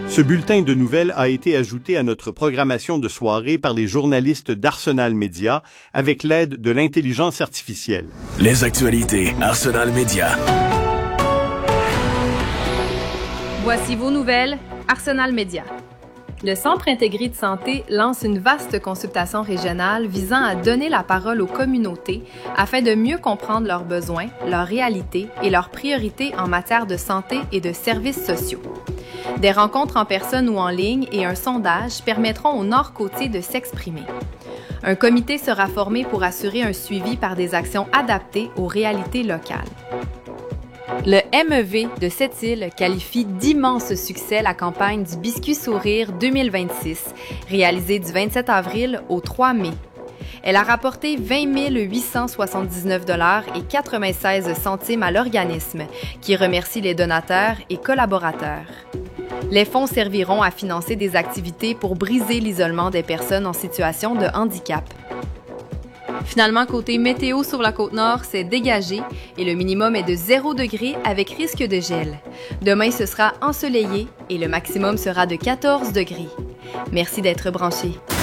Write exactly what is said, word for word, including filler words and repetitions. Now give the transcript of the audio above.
Ce bulletin de nouvelles a été ajouté à notre programmation de soirée par les journalistes d'Arsenal Média avec l'aide de l'intelligence artificielle. Les actualités Arsenal Média. Voici vos nouvelles, Arsenal Média. Le Centre intégré de santé lance une vaste consultation régionale visant à donner la parole aux communautés afin de mieux comprendre leurs besoins, leurs réalités et leurs priorités en matière de santé et de services sociaux. Des rencontres en personne ou en ligne et un sondage permettront aux Nord-Côtiers de s'exprimer. Un comité sera formé pour assurer un suivi par des actions adaptées aux réalités locales. Le M E V de Sept-Îles qualifie d'immense succès la campagne du Biscuit Sourire deux mille vingt-six, réalisée du vingt-sept avril au trois mai. Elle a rapporté vingt mille huit cent soixante-dix-neuf dollars et quatre-vingt-seize centimes à l'organisme, qui remercie les donateurs et collaborateurs. Les fonds serviront à financer des activités pour briser l'isolement des personnes en situation de handicap. Finalement, côté météo sur la Côte-Nord, c'est dégagé et le minimum est de zéro degré avec risque de gel. Demain, ce sera ensoleillé et le maximum sera de quatorze degrés. Merci d'être branchés.